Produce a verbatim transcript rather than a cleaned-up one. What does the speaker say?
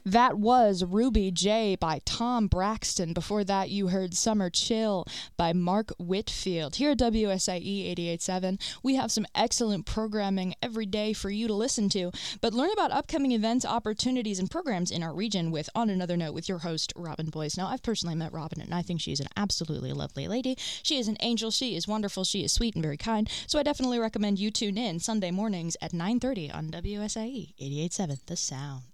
That was Ruby J by Tom Braxton. Before that, you heard Summer Chill by Mark Whitfield. Here at W S I E eighty-eight point seven, we have some excellent programming every day for you to listen to. But learn about upcoming events, opportunities, and programs in our region with On Another Note with your host, Robin Boyce. Now, I've personally met Robin, and I think she's an absolutely lovely lady. She is an angel. She is wonderful. She is sweet and very kind. So I definitely recommend you tune in Sunday mornings at nine thirty on W S I E eighty-eight point seven, The Sound.